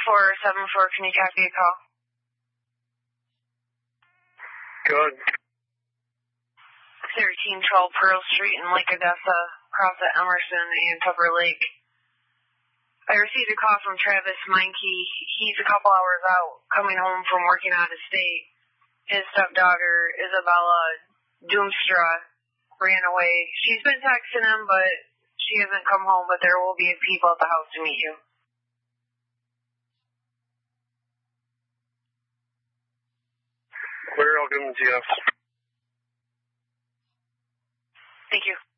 474, can you copy a call? Good. 1312 Pearl Street in Lake Odessa, across at Emerson and Tupper Lake. I received a call from Travis Meinke. He's a couple hours out, coming home from working out of state. His stepdaughter, Isabella Doomstra, ran away. She's been texting him, but she hasn't come home, but there will be people at the house to meet you. Clear, I'll give him GF. Thank you.